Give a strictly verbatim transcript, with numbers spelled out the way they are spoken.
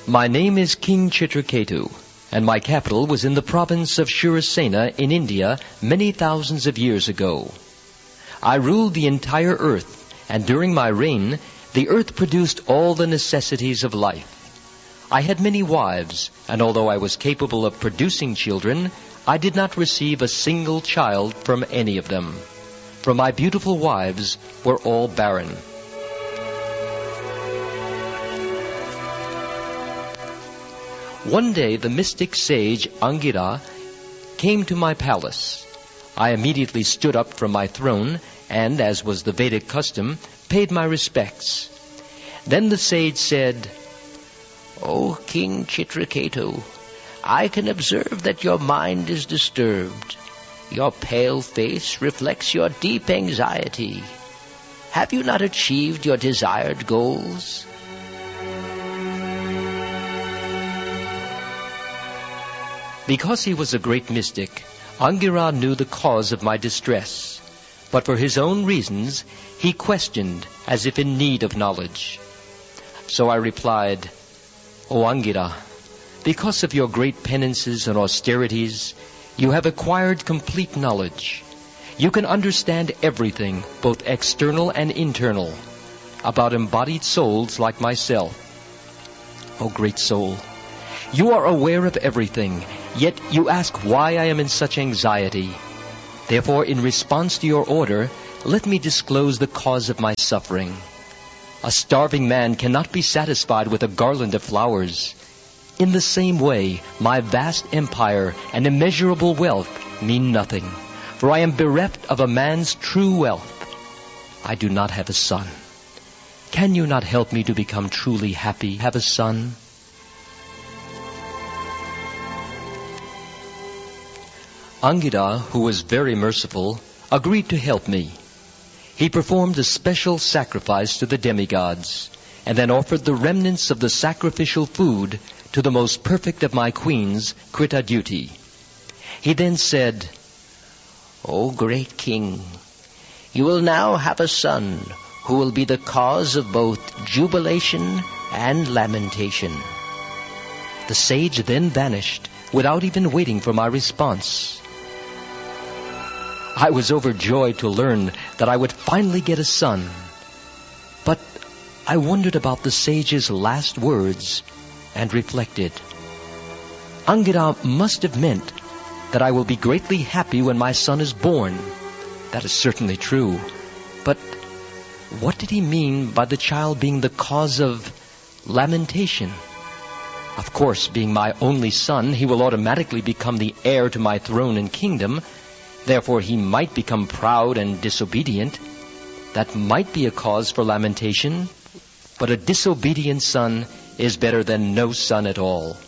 My name is King Chitraketu, and my capital was in the province of Shurasena in India many thousands of years ago. I ruled the entire earth, and during my reign, the earth produced all the necessities of life. I had many wives, and although I was capable of producing children, I did not receive a single child from any of them, for my beautiful wives were all barren. One day the mystic sage Angira came to my palace. I immediately stood up from my throne and, as was the Vedic custom, paid my respects. Then the sage said, "O King Chitraketu, I can observe that your mind is disturbed. Your pale face reflects your deep anxiety. Have you not achieved your desired goals?" Because he was a great mystic, Angira knew the cause of my distress. But for his own reasons, he questioned as if in need of knowledge. So I replied, "O Angira, because of your great penances and austerities, you have acquired complete knowledge. You can understand everything, both external and internal, about embodied souls like myself. O great soul, you are aware of everything, yet you ask why I am in such anxiety. Therefore, in response to your order, let me disclose the cause of my suffering. A starving man cannot be satisfied with a garland of flowers. In the same way, my vast empire and immeasurable wealth mean nothing, for I am bereft of a man's true wealth. I do not have a son. Can you not help me to become truly happy, have a son?" Angira, who was very merciful, agreed to help me. He performed a special sacrifice to the demigods, and then offered the remnants of the sacrificial food to the most perfect of my queens, Kritadyuti. He then said, "O great king, you will now have a son who will be the cause of both jubilation and lamentation." The sage then vanished without even waiting for my response. I was overjoyed to learn that I would finally get a son. But I wondered about the sage's last words and reflected. Angira must have meant that I will be greatly happy when my son is born. That is certainly true. But what did he mean by the child being the cause of lamentation? Of course, being my only son, he will automatically become the heir to my throne and kingdom. Therefore, he might become proud and disobedient. That might be a cause for lamentation. But a disobedient son is better than no son at all.